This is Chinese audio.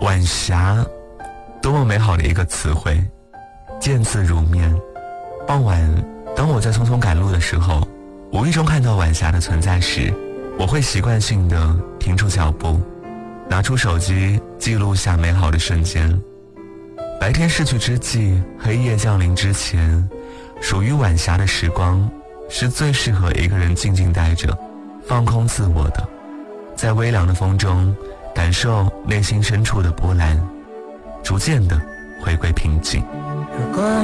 晚霞，多么美好的一个词汇，见字如面。傍晚，当我在匆匆赶路的时候，无意中看到晚霞的存在时，我会习惯性地停住脚步，拿出手机记录下美好的瞬间。白天逝去之际，黑夜降临之前，属于晚霞的时光是最适合一个人静静待着，放空自我的，在微凉的风中感受内心深处的波澜，逐渐的回归平静。 如果